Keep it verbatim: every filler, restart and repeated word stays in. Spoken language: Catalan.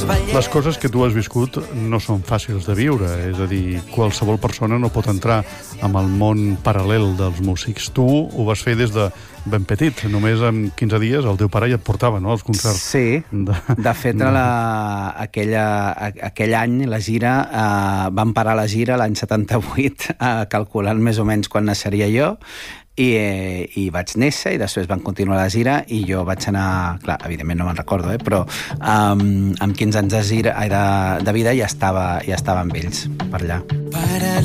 Les coses que tu has viscut no són fàcils de viure, és a dir, qualsevol persona no pot entrar en el món paral·lel dels músics. Tu ho vas fer des de ben petit, només en quinze dies el teu pare ja et portava, no?, als concerts. Sí, de, de fet, la, aquella, aquell any, la gira, eh, vam parar la gira l'any setanta-vuit, eh, calculant més o menys quan naixeria jo, i, eh, i vaig néixer, i després van continuar la gira, i jo vaig anar, clar, evidentment no me'n recordo, eh, però um, amb quinze anys de, gira, de, de vida ja estava, ja estava amb ells per allà.